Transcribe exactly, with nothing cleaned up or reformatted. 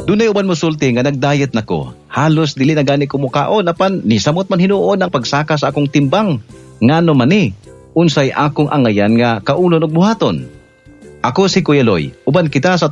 Dunay uban mosulti nga nagdiet nako. Halos dili na gani ko mukaon apan ni samot man hinuon ang pagsaka sa akong timbang. Ngano man ni, unsay akong angayan nga kaulon og buhaton. Ako si Kuya Loy, uban kita sa